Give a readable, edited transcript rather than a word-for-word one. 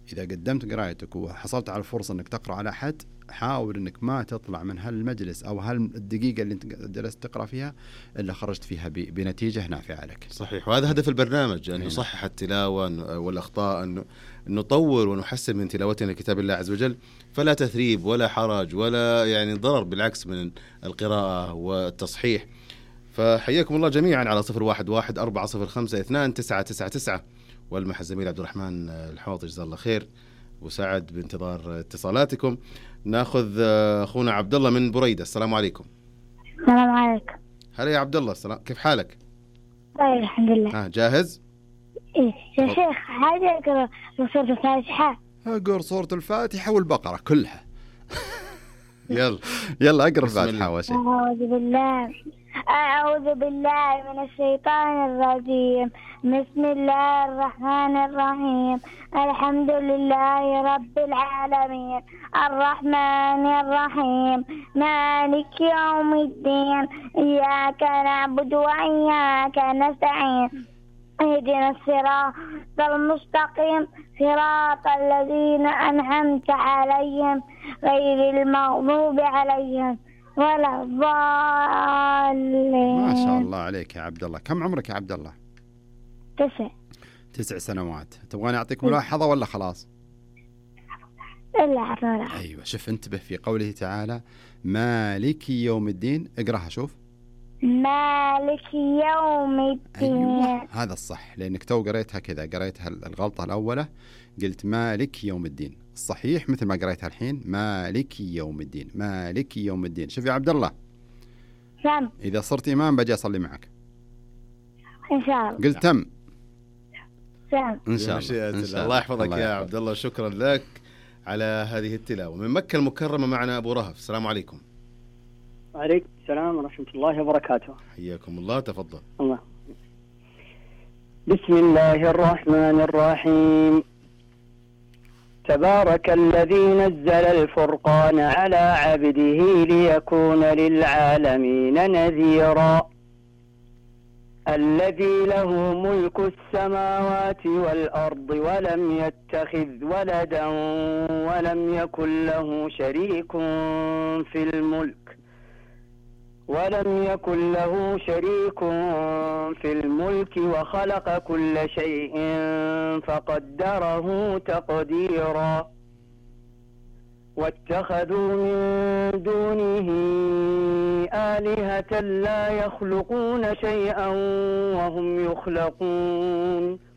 إذا قدمت قرايتك وحصلت على الفرصة أنك تقرأ على حد، حاول أنك ما تطلع من هالمجلس أو هالدقيقة اللي أنت جلست تقرأ فيها إلا خرجت فيها بنتيجة نافعة لك. صحيح، وهذا هدف البرنامج، أن نصحح التلاوة والأخطاء، أن نطور ونحسن من تلاوتنا لكتاب الله عز وجل، فلا تثريب ولا حرج ولا يعني ضرر، بالعكس من القراءة والتصحيح. فحياكم الله جميعا على 0114052999، والمح الزميل عبد الرحمن الحوطي جزاه الله خير، وسعد بانتظار اتصالاتكم. ناخذ اخونا عبد الله من بريدة. السلام عليكم. السلام عليكم. هلا يا عبد الله، السلام، كيف حالك؟ طيب الحمد لله. جاهز؟ إيه يا شيخ، حاجة أقرأ سورة الفاتحة. أقرأ سورة الفاتحة والبقرة كلها. يلا أقرأ الفاتحة أول شيء. أعوذ بالله من الشيطان الرجيم. بسم الله الرحمن الرحيم. الحمد لله رب العالمين، الرحمن الرحيم، مالك يوم الدين، إياك نعبد وإياك نستعين، اهدنا الصراط المستقيم، صراط الذين أنعمت عليهم غير المغضوب عليهم ولا الضالين. ما شاء الله عليك يا عبد الله. كم عمرك يا عبد الله؟ 9 سنوات. تبغاني أعطيك ملاحظة ولا خلاص؟ لا. أيوة، شوف انتبه في قوله تعالى مالك يوم الدين، اقرأها شوف. مالك يوم الدين. أيوة هذا الصح، لأنك تو قريتها كذا، قريتها الغلطة الأولى، قلت مالك يوم الدين. الصحيح مثل ما قريتها الحين، مالك يوم الدين، مالك يوم الدين. شوف يا عبد الله، تم. إذا صرت إمام بجي أصلي معك إن شاء الله. قلت تم. إن شاء الله. الله يحفظك يا عبد الله، شكرا لك على هذه التلاوة. من مكة المكرمة معنا أبو رهف. السلام عليكم. وعليكم السلام ورحمة الله وبركاته. حياكم الله، تفضل. الله. بسم الله الرحمن الرحيم. تبارك الذي نزل الفرقان على عبده ليكون للعالمين نذيرا، الذي له ملك السماوات والأرض ولم يتخذ ولدا ولم يكن له شريك في الملك وخلق كل شيء فقدره تقديرا. واتخذوا من دونه آلهة لا يخلقون شيئا وهم يخلقون